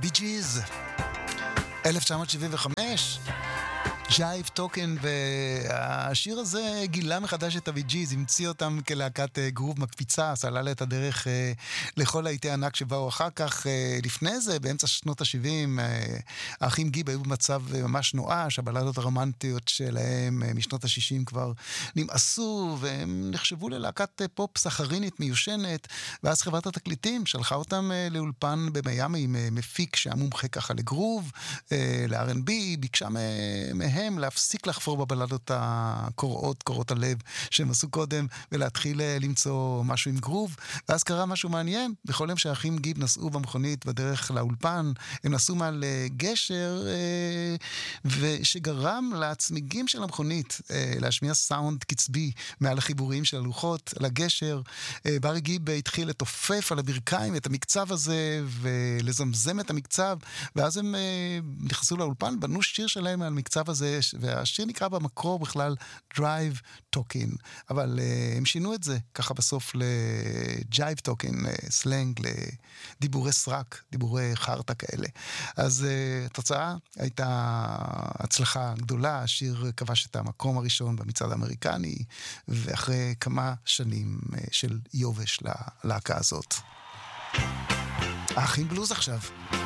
בי ג'יז, 1975, ג'ייב טוקן, והשיר הזה גילה מחדש את הבי ג'יז, המציא אותם כלהקת גרוב מקפיצה, סלל את הדרך לכל להיטי ענק שבאו אחר כך. לפני זה, באמצע שנות ה-70, האחים גיב היו במצב ממש נואש, הבלדות הרומנטיות שלהם משנות ה-60 כבר נמאסו, והם נחשבו ללהקת פופ סחרינית מיושנת, ואז חברת התקליטים שלחה אותם לאולפן במיימי עם מפיק שהיה מומחה ככה לגרוב, ל-R&B, ביקשה מהם להפסיק לחפור בבלדות קורות הלב שהם עשו קודם, ולהתחיל למצוא משהו עם גרוב. ואז קרה משהו מעניין, בכל יום שהאחים גיב נסעו במכונית בדרך לאולפן, הם נסעו מעל גשר, ושגרם לצמיגים של המכונית להשמיע סאונד קצבי מעל החיבורים של הלוחות לגשר. ברי גיב התחיל לתופף על הברכיים את המקצב הזה ולזמזם את המקצב, ואז הם נכנסו לאולפן, בנו שיר שלהם על המקצב הזה, והשיר נקרא במקור בכלל Drive Talking, אבל הם שינו את זה ככה בסוף לג'ייב טוקין, סלנג לדיבורי סרק, דיבורי חרטה כאלה. אז התוצאה הייתה הצלחה גדולה, השיר כבש את המקום הראשון במצעד האמריקני, ואחרי כמה שנים של יובש ללהקה הזאת. האחים בלוז עכשיו.